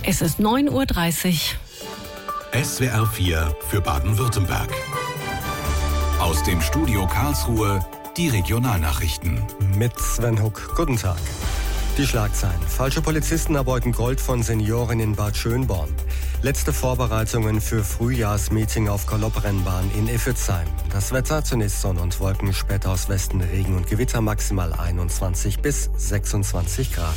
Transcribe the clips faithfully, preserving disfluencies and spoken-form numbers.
Es ist neun Uhr dreißig. S W R vier für Baden-Württemberg. Aus dem Studio Karlsruhe die Regionalnachrichten. Mit Sven Huck. Guten Tag. Die Schlagzeilen. Falsche Polizisten erbeuten Gold von Senioren in Bad Schönborn. Letzte Vorbereitungen für Frühjahrsmeeting auf Galopprennbahn in Iffezheim. Das Wetter, zunächst Sonne und Wolken, später aus Westen Regen und Gewitter, maximal einundzwanzig bis sechsundzwanzig Grad.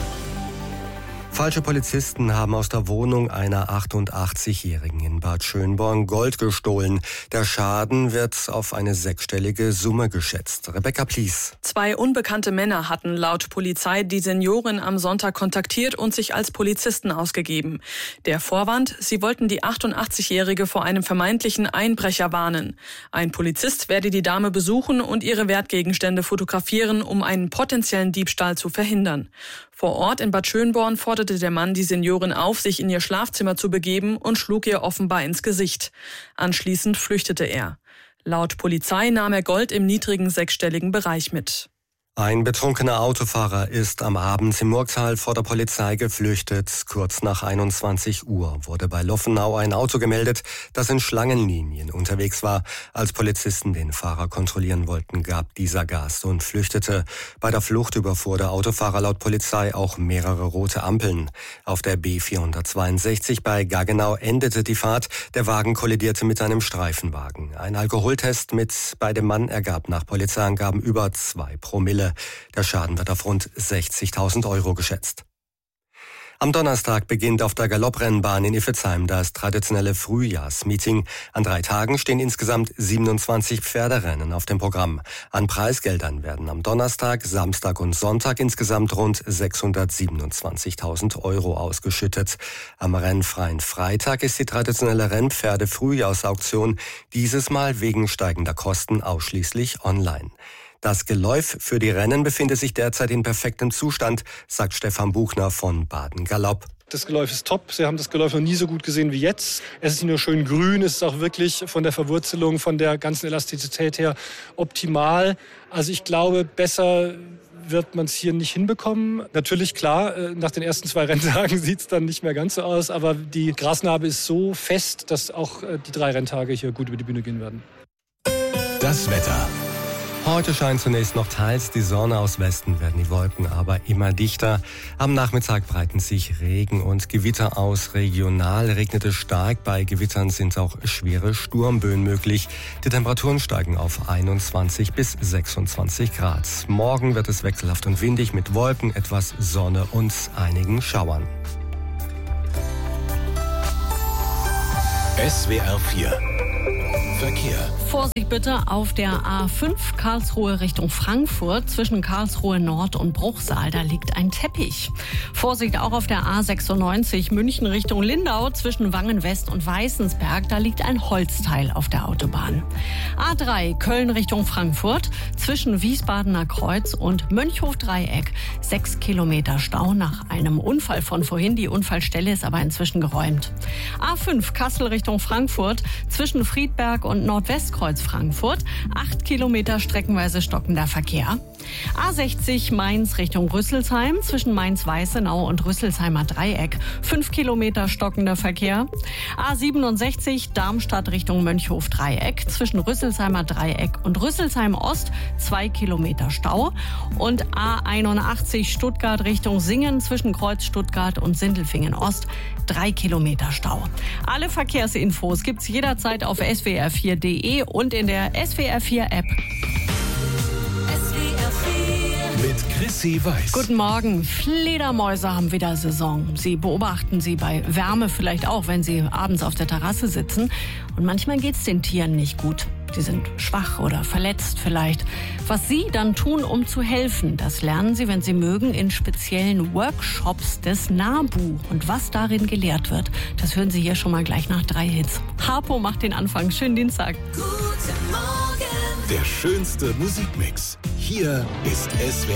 Falsche Polizisten haben aus der Wohnung einer achtundachtzigjährigen in Bad Schönborn Gold gestohlen. Der Schaden wird auf eine sechsstellige Summe geschätzt. Rebecca Plies. Zwei unbekannte Männer hatten laut Polizei die Seniorin am Sonntag kontaktiert und sich als Polizisten ausgegeben. Der Vorwand, sie wollten die achtundachtzigjährige vor einem vermeintlichen Einbrecher warnen. Ein Polizist werde die Dame besuchen und ihre Wertgegenstände fotografieren, um einen potenziellen Diebstahl zu verhindern. Vor Ort in Bad Schönborn forderte der Mann die Seniorin auf, sich in ihr Schlafzimmer zu begeben und schlug ihr offenbar ins Gesicht. Anschließend flüchtete er. Laut Polizei nahm er Gold im niedrigen sechsstelligen Bereich mit. Ein betrunkener Autofahrer ist am Abend im Murgtal vor der Polizei geflüchtet. Kurz nach einundzwanzig Uhr wurde bei Loffenau ein Auto gemeldet, das in Schlangenlinien unterwegs war. Als Polizisten den Fahrer kontrollieren wollten, gab dieser Gas und flüchtete. Bei der Flucht überfuhr der Autofahrer laut Polizei auch mehrere rote Ampeln. Auf der B vierhundertzweiundsechzig bei Gaggenau endete die Fahrt. Der Wagen kollidierte mit einem Streifenwagen. Ein Alkoholtest mit bei dem Mann ergab nach Polizeiangaben über zwei Promille. Der Schaden wird auf rund sechzigtausend Euro geschätzt. Am Donnerstag beginnt auf der Galopprennbahn in Iffezheim das traditionelle Frühjahrsmeeting. An drei Tagen stehen insgesamt siebenundzwanzig Pferderennen auf dem Programm. An Preisgeldern werden am Donnerstag, Samstag und Sonntag insgesamt rund sechshundertsiebenundzwanzigtausend Euro ausgeschüttet. Am rennfreien Freitag ist die traditionelle Rennpferde-Frühjahrsauktion dieses Mal wegen steigender Kosten ausschließlich online. Das Geläuf für die Rennen befindet sich derzeit in perfektem Zustand, sagt Stefan Buchner von Baden Galopp. Das Geläuf ist top. Sie haben das Geläuf noch nie so gut gesehen wie jetzt. Es ist nicht nur schön grün, es ist auch wirklich von der Verwurzelung, von der ganzen Elastizität her optimal. Also ich glaube, besser wird man es hier nicht hinbekommen. Natürlich, klar, nach den ersten zwei Renntagen sieht es dann nicht mehr ganz so aus, aber die Grasnarbe ist so fest, dass auch die drei Renntage hier gut über die Bühne gehen werden. Das Wetter. Heute scheint zunächst noch teils die Sonne, aus Westen werden die Wolken aber immer dichter. Am Nachmittag breiten sich Regen und Gewitter aus. Regional regnet es stark, bei Gewittern sind auch schwere Sturmböen möglich. Die Temperaturen steigen auf einundzwanzig bis sechsundzwanzig Grad. Morgen wird es wechselhaft und windig mit Wolken, etwas Sonne und einigen Schauern. S W R vier Verkehr. Vorsicht bitte auf der A fünf Karlsruhe Richtung Frankfurt. Zwischen Karlsruhe Nord und Bruchsal, da liegt ein Teppich. Vorsicht auch auf der A sechsundneunzig München Richtung Lindau. Zwischen Wangen West und Weißensberg, da liegt ein Holzteil auf der Autobahn. A drei Köln Richtung Frankfurt. Zwischen Wiesbadener Kreuz und Mönchhof-Dreieck. Sechs Kilometer Stau nach einem Unfall von vorhin. Die Unfallstelle ist aber inzwischen geräumt. A fünf Kassel Richtung Frankfurt. Zwischen Friedberg und Nordwestkreuz Frankfurt. Acht Kilometer streckenweise stockender Verkehr. A sechzig Mainz Richtung Rüsselsheim. Zwischen Mainz-Weißenau und Rüsselsheimer Dreieck. Fünf Kilometer stockender Verkehr. A siebenundsechzig Darmstadt Richtung Mönchhof-Dreieck. Zwischen Rüsselsheimer Dreieck und Rüsselsheim Ost. Zwei Kilometer Stau. Und A einundachtzig Stuttgart Richtung Singen. Zwischen Kreuz Stuttgart und Sindelfingen Ost. Drei Kilometer Stau. Alle Verkehrsinfos gibt's jederzeit auf S W R vier punkt de und in der S W R vier App. Mit Chrissy Weiß. Guten Morgen. Fledermäuse haben wieder Saison. Sie beobachten sie bei Wärme vielleicht auch, wenn sie abends auf der Terrasse sitzen. Und manchmal geht's den Tieren nicht gut. Sie sind schwach oder verletzt vielleicht. Was Sie dann tun, um zu helfen, das lernen Sie, wenn Sie mögen, in speziellen Workshops des NABU. Und was darin gelehrt wird, das hören Sie hier schon mal gleich nach drei Hits. Harpo macht den Anfang. Schönen Dienstag. Guten Morgen. Der schönste Musikmix. Hier ist S W